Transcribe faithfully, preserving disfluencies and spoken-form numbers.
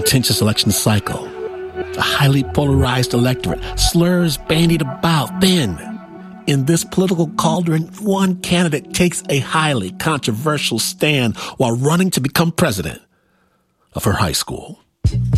contentious election cycle, a highly polarized electorate, slurs bandied about. Then, in this political cauldron, one candidate takes a highly controversial stand while running to become president of her high school.